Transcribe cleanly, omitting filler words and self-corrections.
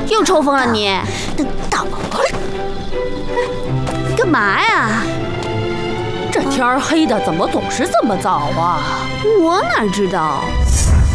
又抽风了你？ 大宝， 干嘛呀？ 这天儿黑的怎么总是这么早啊？ 我哪知道？